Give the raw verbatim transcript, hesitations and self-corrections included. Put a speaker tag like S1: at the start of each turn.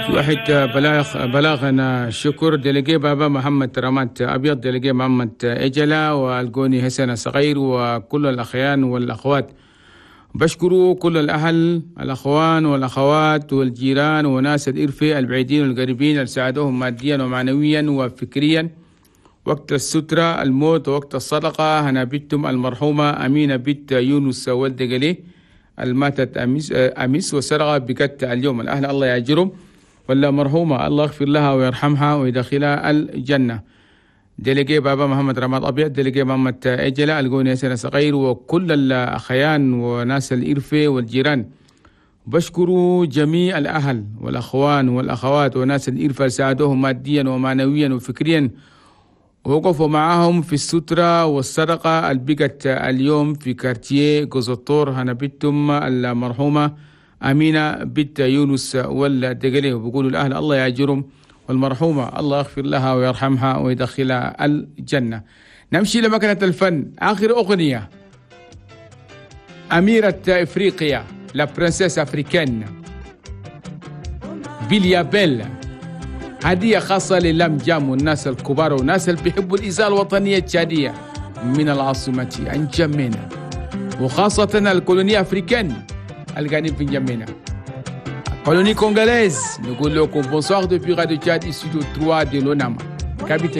S1: في واحد بلاغ بلاغنا شكر ديليجي بابا محمد رمات أبيض، ديليجي محمد إجلا، والقوني حسن صغير، وكل الأخيان والأخوات. بشكروا كل الأهل الأخوان والأخوات والجيران وناس الإرفة البعيدين والقريبين اللي ساعدوهم ماديا ومعنويا وفكريا وقت السترة الموت ووقت الصدقة. هنبتم المرحومة أمينة بنت يونس ولد قلي الماتت أمس, أمس وسرقة بقت اليوم. الأهل الله يأجرهم، ولا مرحومة الله يغفر لها ويرحمها ويدخلها الجنة. ديليجي بابا محمد رماد أبيض، ديليجي محمد إجلا، القوني حسن صغير، وكل الأخيان وناس الإرفة والجيران. بشكروا جميع الأهل والأخوان والأخوات وناس الإرفة ساعدوهم ماديا ومعنويا وفكريا، ووقفوا معهم في السترة والصدقة البقت اليوم في كارتيه جوزطور. هنبتم المرحومة أمينة بنت يونس والدقلي، وبيقولوا الأهل الله يأجرهم، والمرحومة الله يغفر لها ويرحمها ويدخلها الجنة. نمشي لمكنة الفن. آخر أغنية أميرة إفريقيا، لا برنسيس أفريكان، بيليا بيل، هدية خاصة للام جام والناس الكبار والناس اللي بيحبوا الإذاعة الوطنية التشادية من العاصمة انجمينا، وخاصة الكولونية أفريكان القاعدين في انجمينا. Colonie congolaise, nous voulons qu'on bonsoir depuis Radio Tchad, ici de trois de l'Onama.